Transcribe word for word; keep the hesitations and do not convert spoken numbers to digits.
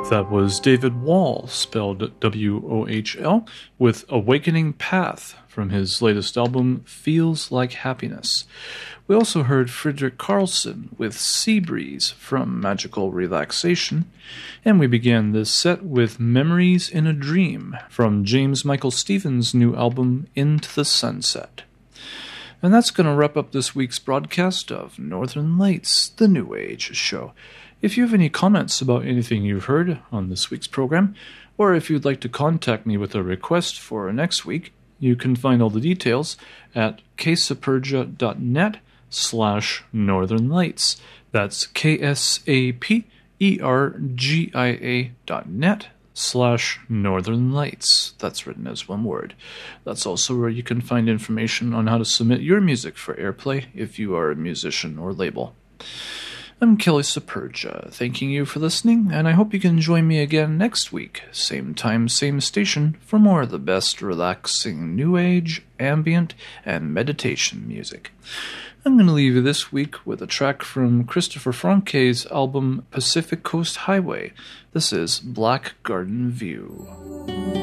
That was David Wall, spelled W O H L, with Awakening Path from his latest album, Feels Like Happiness. We also heard Frederick Carlson with Sea Breeze from Magical Relaxation, and we began this set with Memories in a Dream from James Michael Stevens' new album, Into the Sunset. And that's going to wrap up this week's broadcast of Northern Lights, the New Age show. If you have any comments about anything you've heard on this week's program, or if you'd like to contact me with a request for next week, you can find all the details at ksapergia.net slash Northern Lights. That's K-S-A-P-E-R-G-I-A dot net slash Northern Lights. That's written as one word. That's also where you can find information on how to submit your music for airplay if you are a musician or label. I'm Kelly Saperja, thanking you for listening, and I hope you can join me again next week, same time, same station, for more of the best relaxing new age, ambient, and meditation music. I'm going to leave you this week with a track from Christopher Franke's album Pacific Coast Highway. This is Black Garden View.